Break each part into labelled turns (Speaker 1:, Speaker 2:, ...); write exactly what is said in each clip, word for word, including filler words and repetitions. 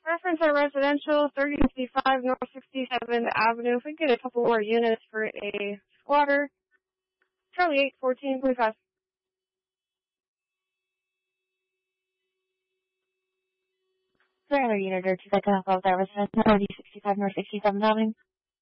Speaker 1: Reference our residential, thirty fifty-five North sixty-seventh Avenue. If we get a couple more units for a squatter. Charlie eight fourteen, please pass.
Speaker 2: Sorry, another unit or two that can help out with that residential, thirty sixty-five North sixty-seventh Avenue.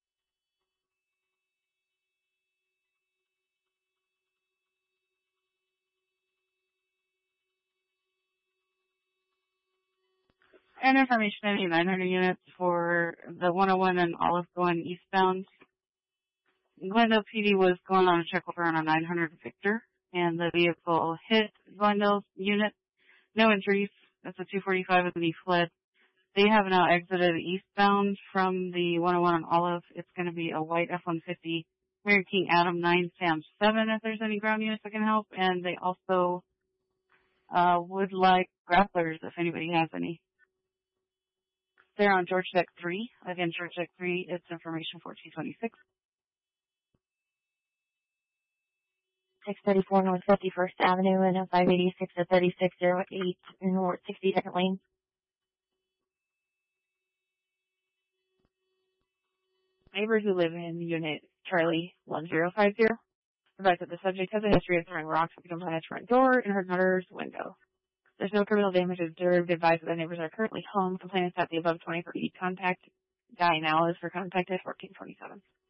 Speaker 3: And information, I need nine hundred units for the one oh one and Olive going eastbound. Glendale P D was going on a check over on a nine hundred Victor, and the vehicle hit Glendale's unit. No injuries. That's a two forty-five, and he fled. They have now exited eastbound from the one oh one on Olive. It's going to be a white F one fifty Mary King Adam nine Sam seven if there's any ground units that can help. And they also uh, would like grapplers if anybody has any. They're on George Deck three. Again, George Deck three, it's information fourteen twenty-six.
Speaker 2: six thirty-four North fifty-first Avenue and five eighty-six to thirty-six oh eight North sixty-second Lane.
Speaker 1: Neighbors who live in unit Charlie one zero five zero advise that the subject has a history of throwing rocks at the complainant's front door and her daughter's window. There's no criminal damage observed. Advise that the neighbors are currently home. Complainants at the above twenty for each contact. Guy now is for contact at fourteen twenty-seven.